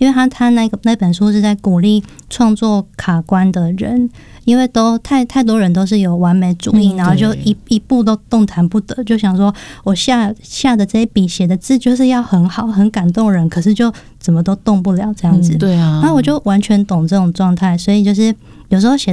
因为他那本书是在鼓励创作卡关的人，因为都太多人都是有完美主义，然后就一步都动弹不得，就想说我下的这一笔写的字就是要很好很感动人，可是就怎么都动不了这样子。 对啊， 然后我就完全懂这种状态，所以就是有时候写